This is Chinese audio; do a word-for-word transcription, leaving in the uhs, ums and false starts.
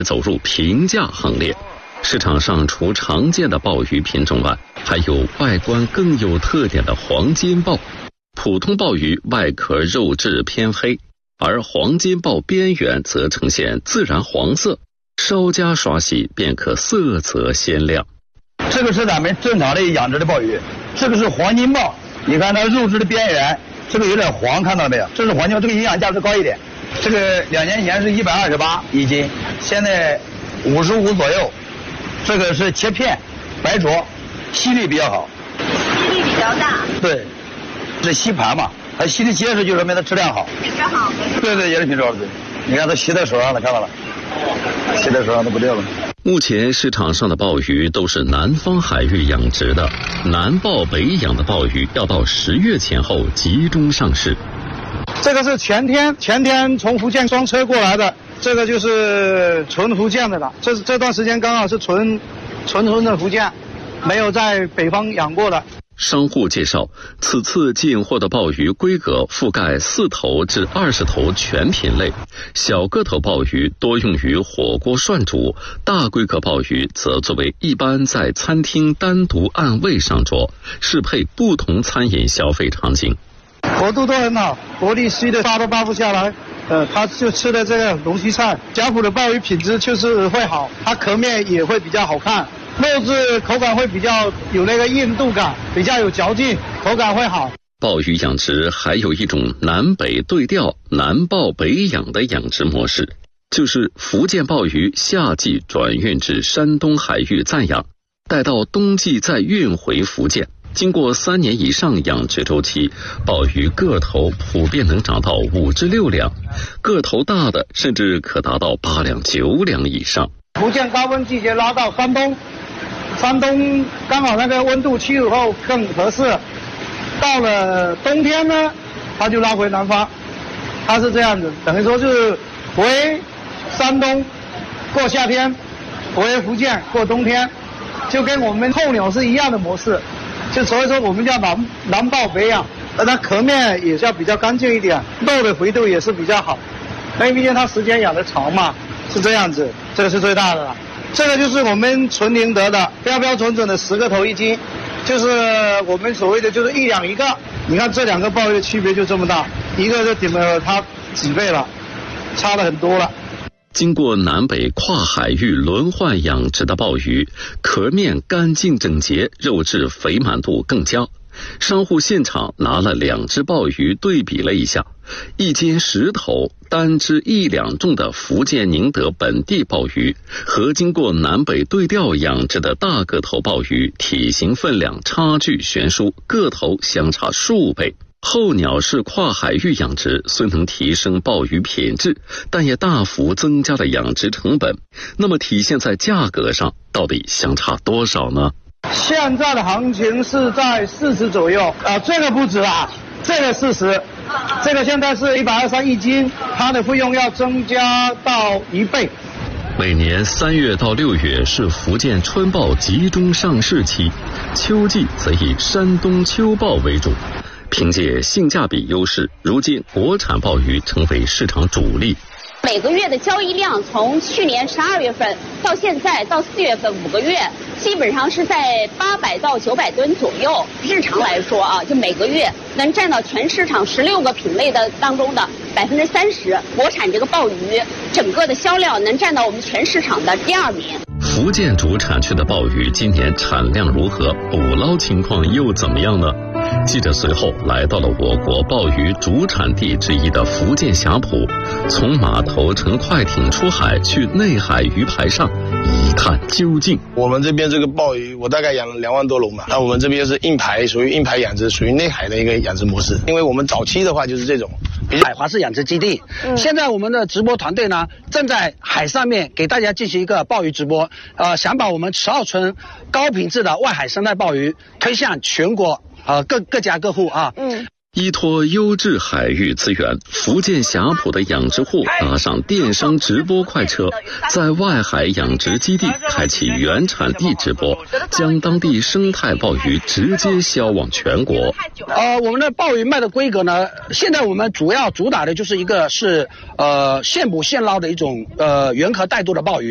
走入平价行列。市场上除常见的鲍鱼品种外，还有外观更有特点的黄金鲍。普通鲍鱼外壳肉质偏黑，而黄金鲍边缘则呈现自然黄色，稍加刷洗便可色泽鲜亮。 这个是咱们正常的养殖的鲍鱼，这个是黄金鲍，你看它肉质的边缘，这个有点黄，看到没有？这是黄金鲍，这个营养价值高一点。这个两年前是一百二十八一斤，现在五十五左右。这个是切片，白灼，吸力比较好， 吸力比较大。 对，这吸盘嘛，它吸力结实，就说明它质量好。 品质好。 对对，也是品质好的。你看它吸在手上了，看到了，吸在手上都不掉了。 目前市场上的鲍鱼都是南方海域养殖的，南鲍北养的鲍鱼要到十月前后集中上市。 这个是前天前天从福建装车过来的，这个就是纯福建的了。这这段时间刚好是纯纯纯的福建，没有在北方养过的。 商户介绍，此次进货的鲍鱼规格覆盖四头至二十头全品类，小个头鲍鱼多用于火锅涮煮，大规格鲍鱼则作为一般在餐厅单独按位上桌，适配不同餐饮消费场景。 活度都很好，活力吸的扒都扒不下来。呃，他就吃的这个龙须菜，呷哺的鲍鱼品质就是会好，它壳面也会比较好看，肉质口感会比较有那个硬度感，比较有嚼劲，口感会好。 鲍鱼养殖还有一种南北对调、南鲍北养的养殖模式，就是福建鲍鱼夏季转运至山东海域暂养，待到冬季再运回福建。经过三年以上养殖周期，鲍鱼个头普遍能长到五至六两，个头大的甚至可达到八两九两以上。 福建高温季节拉到山东，山东刚好那个温度气候更合适，到了冬天呢，它就拉回南方，它是这样子，等于说就是回山东过夏天，回福建过冬天，就跟我们候鸟是一样的模式。就所以说我们叫南南鲍北养，而它壳面也是要比较干净一点，肉的肥度也是比较好，因为毕竟它时间养的长嘛，是这样子。这个是最大的了，这个就是我们纯宁德的标标准准的十个头一斤，就是我们所谓的就是一两一个。你看这两个鲍鱼的区别就这么大，一个就顶了它几倍了，差了很多了。 经过南北跨海域轮换养殖的鲍鱼，壳面干净整洁，肉质肥满度更佳。商户现场拿了两只鲍鱼对比了一下，一斤十头单只一两重的福建宁德本地鲍鱼和经过南北对调养殖的大个头鲍鱼，体型分量差距悬殊，个头相差数倍。候鸟式跨海域养殖虽能提升鲍鱼品质，但也大幅增加了养殖成本。那么体现在价格上，到底相差多少呢？ 现在的行情是在四十左右，啊、呃，这个不止啊，这个四十，这个现在是一百二三一斤，它的费用要增加到一倍。 每年三月到六月是福建春鲍集中上市期，秋季则以山东秋鲍为主。凭借性价比优势，如今国产鲍鱼成为市场主力。 每个月的交易量从去年十二月份到现在到四月份五个月，基本上是在八百到九百吨左右。日常来说啊，就每个月能占到全市场十六个品类的当中的百分之三十。国产这个鲍鱼整个的销量能占到我们全市场的第二名。 福建主产区的鲍鱼今年产量如何？捕捞情况又怎么样呢？记者随后来到了我国鲍鱼主产地之一的福建霞浦，从码头乘快艇出海去内海鱼排上一探究竟。 我们这边这个鲍鱼，我大概养了两万多笼嘛。那我们这边是硬排，属于硬排养殖，属于内海的一个养殖模式。因为我们早期的话就是这种海华式养殖基地。嗯、现在我们的直播团队呢，正在海上面给大家进行一个鲍鱼直播，呃，想把我们池澳村高品质的外海生态鲍鱼推向全国。呃，各各家各户啊，嗯， 依托优质海域资源，福建霞浦的养殖户搭上电商直播快车，在外海养殖基地开启原产地直播，将当地生态鲍鱼直接销往全国。 呃，我们的鲍鱼卖的规格呢，现在我们主要主打的就是一个是呃现捕现捞的一种呃原壳带肚的鲍鱼。